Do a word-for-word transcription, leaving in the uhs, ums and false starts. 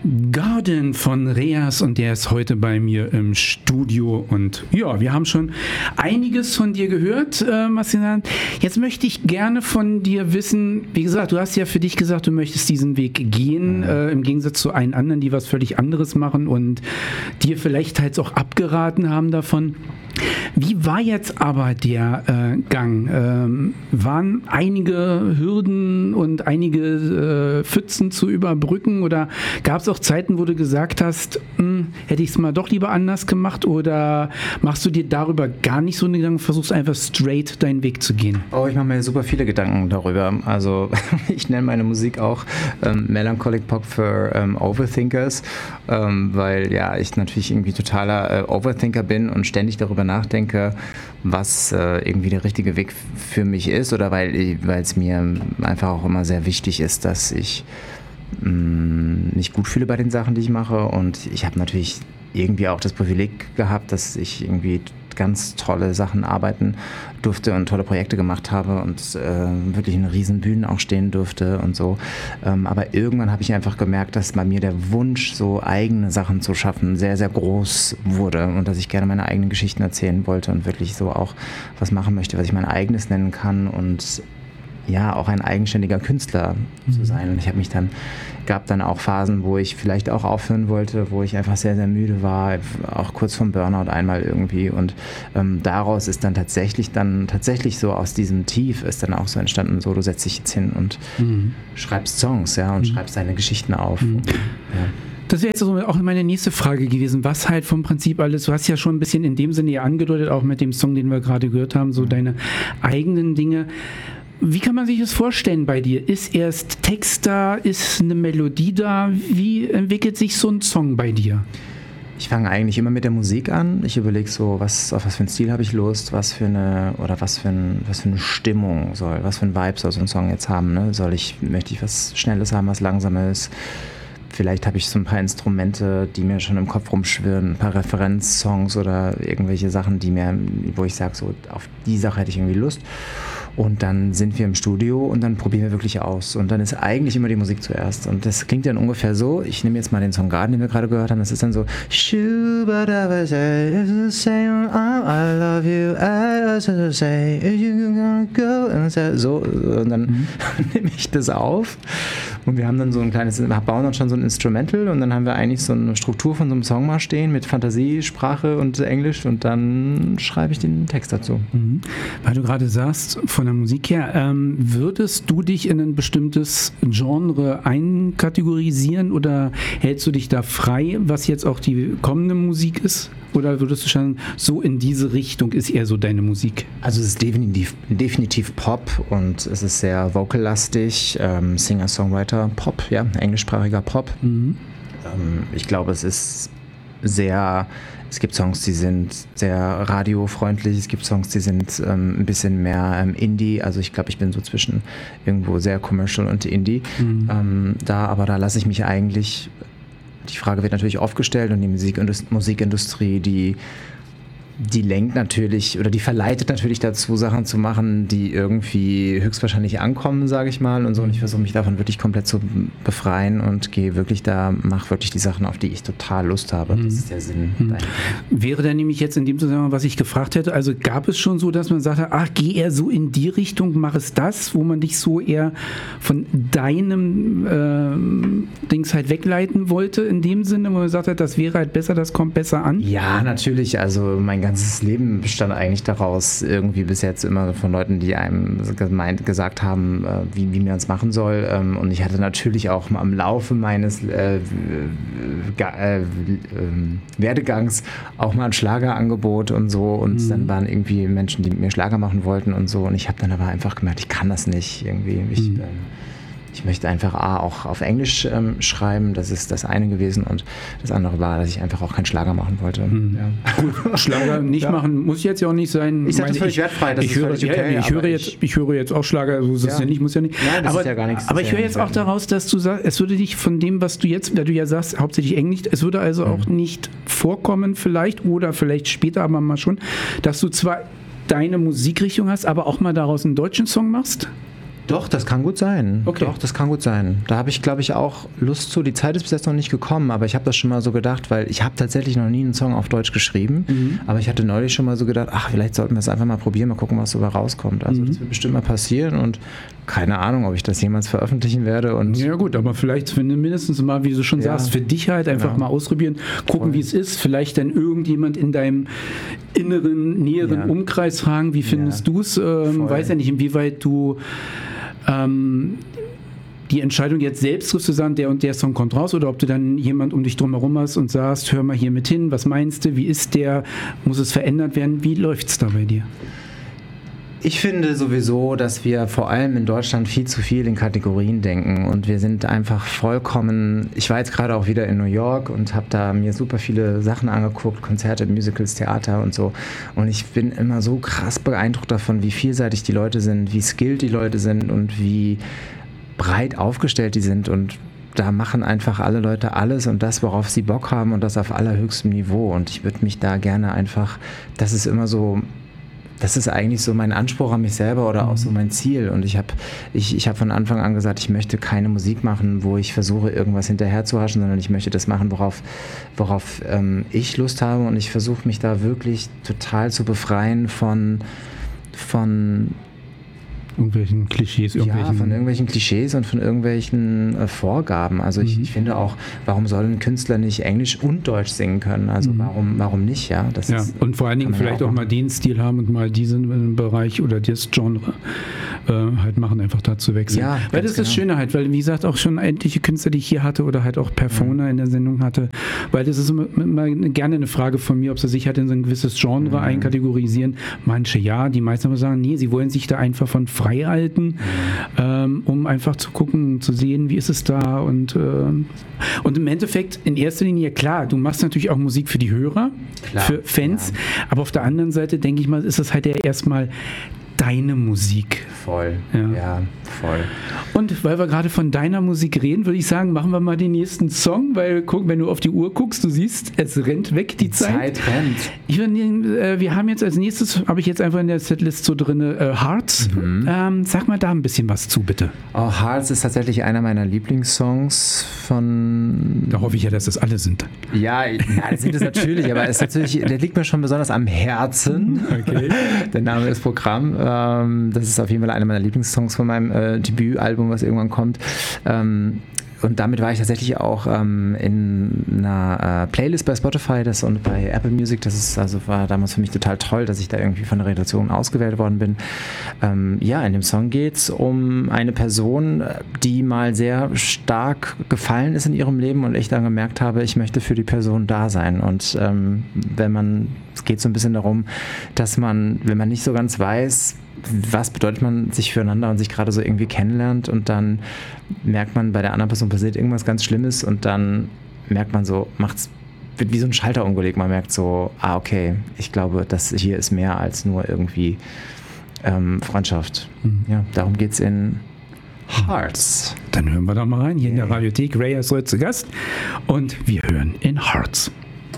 Garden von Reas und der ist heute bei mir im Studio und ja, wir haben schon einiges von dir gehört, äh, Marcian. Jetzt möchte ich gerne von dir wissen, wie gesagt, du hast ja für dich gesagt, du möchtest diesen Weg gehen, äh, im Gegensatz zu allen anderen, die was völlig anderes machen und dir vielleicht halt auch abgeraten haben davon. Wie war jetzt aber der äh, Gang? Ähm, waren einige Hürden und einige äh, Pfützen zu überbrücken oder gab es auch Zeiten, wo du gesagt hast, hätte ich es mal doch lieber anders gemacht oder machst du dir darüber gar nicht so einen Gedanken, versuchst einfach straight deinen Weg zu gehen? Oh, ich mache mir super viele Gedanken darüber. Also ich nenne meine Musik auch ähm, Melancholic Pop für ähm, Overthinkers, ähm, weil ja ich natürlich irgendwie totaler äh, Overthinker bin und ständig darüber nachdenke, was äh, irgendwie der richtige Weg für mich ist oder weil es mir einfach auch immer sehr wichtig ist, dass ich mh, mich gut fühle bei den Sachen, die ich mache und ich habe natürlich irgendwie auch das Privileg gehabt, dass ich irgendwie ganz tolle Sachen arbeiten durfte und tolle Projekte gemacht habe und äh, wirklich in riesen Bühnen auch stehen durfte und so. Ähm, aber irgendwann habe ich einfach gemerkt, dass bei mir der Wunsch, so eigene Sachen zu schaffen, sehr, sehr groß wurde und dass ich gerne meine eigenen Geschichten erzählen wollte und wirklich so auch was machen möchte, was ich mein eigenes nennen kann und ja, auch ein eigenständiger Künstler mhm. zu sein. Und ich habe mich dann, gab dann auch Phasen, wo ich vielleicht auch aufhören wollte, wo ich einfach sehr, sehr müde war, auch kurz vom Burnout einmal irgendwie. Und ähm, daraus ist dann tatsächlich dann, tatsächlich so aus diesem Tief ist dann auch so entstanden, so du setzt dich jetzt hin und mhm. schreibst Songs, ja, und mhm. schreibst deine Geschichten auf. Mhm. Und, ja. Das wäre jetzt auch meine nächste Frage gewesen, was halt vom Prinzip alles, du hast ja schon ein bisschen in dem Sinne ja angedeutet, auch mit dem Song, den wir gerade gehört haben, so mhm. deine eigenen Dinge. Wie kann man sich das vorstellen bei dir? Ist erst Text da, ist eine Melodie da? Wie entwickelt sich so ein Song bei dir? Ich fange eigentlich immer mit der Musik an. Ich überlege so, was, auf was für einen Stil habe ich Lust, was für eine oder was für, ein, was für eine Stimmung soll, was für ein Vibe soll so ein Song jetzt haben. Ne? Soll ich, möchte ich was Schnelles haben, was Langsames? Vielleicht habe ich so ein paar Instrumente, die mir schon im Kopf rumschwirren, ein paar Referenzsongs oder irgendwelche Sachen, die mir, wo ich sage, so auf die Sache hätte ich irgendwie Lust. Und dann sind wir im Studio und dann probieren wir wirklich aus. Und dann ist eigentlich immer die Musik zuerst. Und das klingt dann ungefähr so, ich nehme jetzt mal den Song Garden, den wir gerade gehört haben, das ist dann so I love you, I say, you're gonna go. So, und dann mhm. nehme ich das auf. Und wir haben dann so ein kleines, wir bauen dann schon so ein Instrumental und dann haben wir eigentlich so eine Struktur von so einem Song mal stehen mit Fantasie, Sprache und Englisch und dann schreibe ich den Text dazu. Mhm. Weil du gerade sagst, von der Musik her, ähm, würdest du dich in ein bestimmtes Genre einkategorisieren oder hältst du dich da frei, was jetzt auch die kommende Musik ist? Oder würdest du schon so in diese Richtung ist eher so deine Musik? Also es ist definitiv, definitiv Pop und es ist sehr vocal-lastig, ähm, Singer-Songwriter Pop, ja, englischsprachiger Pop. Mhm. Ähm, ich glaube, es ist sehr, es gibt Songs, die sind sehr radiofreundlich, es gibt Songs, die sind ähm, ein bisschen mehr ähm, Indie, also ich glaube, ich bin so zwischen irgendwo sehr commercial und Indie. Mhm. Ähm, da, aber da lasse ich mich eigentlich, die Frage wird natürlich oft gestellt und die Musikindust- Musikindustrie, die die lenkt natürlich oder die verleitet natürlich dazu, Sachen zu machen, die irgendwie höchstwahrscheinlich ankommen, sage ich mal und so. Und ich versuche mich davon wirklich komplett zu befreien und gehe wirklich da, mache wirklich die Sachen, auf die ich total Lust habe. Mhm. Das ist der Sinn. Mhm. Wäre dann nämlich jetzt in dem Zusammenhang, was ich gefragt hätte, also gab es schon so, dass man sagte, ach, geh eher so in die Richtung, mach es das, wo man dich so eher von deinem äh, Dings halt wegleiten wollte, in dem Sinne, wo man sagt hat, das wäre halt besser, das kommt besser an? Ja, natürlich. Also mein ganzes Leben bestand eigentlich daraus, irgendwie bis jetzt immer von Leuten, die einem gemeint, gesagt haben, wie, wie man es machen soll. Und ich hatte natürlich auch am Laufe meines äh, äh, äh, Werdegangs auch mal ein Schlagerangebot und so. Und mhm. dann waren irgendwie Menschen, die mit mir Schlager machen wollten und so. Und ich habe dann aber einfach gemerkt, ich kann das nicht irgendwie. Ich, mhm. äh, Ich möchte einfach A, auch auf Englisch ähm, schreiben, das ist das eine gewesen und das andere war, dass ich einfach auch keinen Schlager machen wollte. Hm. Ja. Gut, Schlager nicht ja. machen muss jetzt ja auch nicht sein. Ich sage das völlig wertfrei, das ich ist höre, völlig okay. Ja, ich, höre jetzt, ich höre jetzt auch Schlager, so ist es ja. ja nicht, muss ja nicht. Nein, das aber, ist ja gar nichts. Aber ich höre jetzt auch daraus, dass du sagst, es würde dich von dem, was du jetzt, da du ja sagst, hauptsächlich Englisch, es würde also mhm. auch nicht vorkommen vielleicht oder vielleicht später, aber mal schon, dass du zwar deine Musikrichtung hast, aber auch mal daraus einen deutschen Song machst? Doch, das kann gut sein. Okay. Doch, das kann gut sein. Da habe ich, glaube ich, auch Lust zu. Die Zeit ist bis jetzt noch nicht gekommen, aber ich habe das schon mal so gedacht, weil ich habe tatsächlich noch nie einen Song auf Deutsch geschrieben, mhm. aber ich hatte neulich schon mal so gedacht, ach, vielleicht sollten wir es einfach mal probieren, mal gucken, was dabei rauskommt. Also mhm. das wird bestimmt mal passieren und keine Ahnung, ob ich das jemals veröffentlichen werde. Und ja gut, aber vielleicht mindestens mal, wie du schon ja. sagst, für dich halt einfach genau. mal ausprobieren, gucken, Voll. wie es ist. Vielleicht dann irgendjemand in deinem inneren, näheren ja. Umkreis fragen, wie findest ja. du es? Ähm, weiß ja nicht, inwieweit du ähm, die Entscheidung jetzt selbst triffst, zu sagen, der und der Song kommt raus, oder ob du dann jemand um dich drumherum hast und sagst, hör mal hier mit hin, was meinst du, wie ist der, muss es verändert werden, wie läuft es da bei dir? Ich finde sowieso, dass wir vor allem in Deutschland viel zu viel in Kategorien denken und wir sind einfach vollkommen, ich war jetzt gerade auch wieder in New York und habe da mir super viele Sachen angeguckt, Konzerte, Musicals, Theater und so, und ich bin immer so krass beeindruckt davon, wie vielseitig die Leute sind, wie skilled die Leute sind und wie breit aufgestellt die sind, und da machen einfach alle Leute alles und das, worauf sie Bock haben, und das auf allerhöchstem Niveau, und ich würde mich da gerne einfach, das ist immer so, das ist eigentlich so mein Anspruch an mich selber oder auch so mein Ziel. Und ich habe ich, ich hab von Anfang an gesagt, ich möchte keine Musik machen, wo ich versuche, irgendwas hinterher zu haschen, sondern ich möchte das machen, worauf, worauf ähm, ich Lust habe. Und ich versuche mich da wirklich total zu befreien von, von irgendwelchen Klischees. Irgendwelchen ja, von irgendwelchen Klischees und von irgendwelchen äh, Vorgaben. Also mhm. ich, ich finde auch, warum soll ein Künstler nicht Englisch und Deutsch singen können? Also mhm. warum, warum nicht? Ja, das ja. Ist, und vor allen Dingen vielleicht auch, auch mal den Stil haben und mal diesen Bereich oder das Genre äh, halt machen, einfach da zu wechseln. Ja, weil das ist das Schöne halt, weil wie gesagt auch schon etliche Künstler, die ich hier hatte oder halt auch Perfona mhm. in der Sendung hatte, weil das ist immer, immer gerne eine Frage von mir, ob sie sich halt in so ein gewisses Genre mhm. einkategorisieren. Manche ja, die meisten aber sagen, nee, sie wollen sich da einfach von frei halten, mhm. ähm, um einfach zu gucken, zu sehen, wie ist es da, und, äh, und im Endeffekt in erster Linie, klar, du machst natürlich auch Musik für die Hörer, klar, für Fans, ja. aber auf der anderen Seite, denke ich mal, ist das halt ja erstmal deine Musik. Voll, ja. ja, voll. Und weil wir gerade von deiner Musik reden, würde ich sagen, machen wir mal den nächsten Song, weil guck, wenn du auf die Uhr guckst, du siehst, es rennt weg, die, die Zeit. Zeit rennt. Ich würde, äh, wir haben jetzt als nächstes, habe ich jetzt einfach in der Setlist so drin, äh, Hearts. Mhm. Ähm, sag mal da ein bisschen was zu, bitte. Oh, Hearts ist tatsächlich einer meiner Lieblingssongs von... Da hoffe ich ja, dass das alle sind. Ja, na, das sind es natürlich, aber es ist natürlich, der liegt mir schon besonders am Herzen. Okay. Der Name ist Programm. Das ist auf jeden Fall einer meiner Lieblingssongs von meinem äh, Debütalbum, was irgendwann kommt. Ähm, und damit war ich tatsächlich auch ähm, in einer äh, Playlist bei Spotify das und bei Apple Music. Das ist also war damals für mich total toll, dass ich da irgendwie von der Redaktion ausgewählt worden bin. Ähm, ja, in dem Song geht es um eine Person, die mal sehr stark gefallen ist in ihrem Leben und ich dann gemerkt habe, ich möchte für die Person da sein. Und ähm, wenn man, es geht so ein bisschen darum, dass man, wenn man nicht so ganz weiß, was bedeutet man sich füreinander und sich gerade so irgendwie kennenlernt, und dann merkt man, bei der anderen Person passiert irgendwas ganz Schlimmes und dann merkt man so, macht's, wird wie so ein Schalter umgelegt, man merkt so, ah okay, ich glaube, das hier ist mehr als nur irgendwie ähm, Freundschaft. Mhm. Ja, darum geht's in Hearts. Dann hören wir da mal rein, hier okay. in der Radiothek. Ray ist heute zu Gast und wir hören in Hearts.